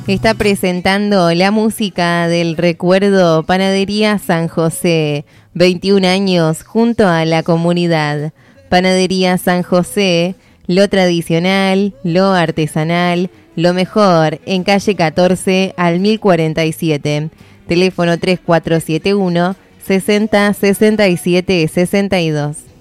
está presentando la música del recuerdo Panadería San José, 21 años junto a la comunidad. Panadería San José, lo tradicional, lo artesanal, lo mejor, en calle 14 al 1047. Teléfono 3471 60 67 62.